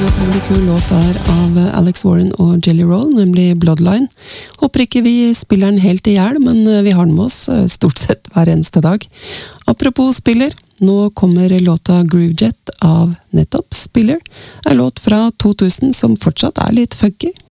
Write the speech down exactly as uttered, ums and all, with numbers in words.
utrolig kul låt der av Alex Warren og Jelly Roll, nemlig Bloodline. Håper ikke vi spiller den helt i hjel, men vi har den med oss stort sett hver eneste dag. Apropos spiller, nå kommer låta Groovejet av nettopp Spiller, en låt fra to tusen som fortsatt er litt funky.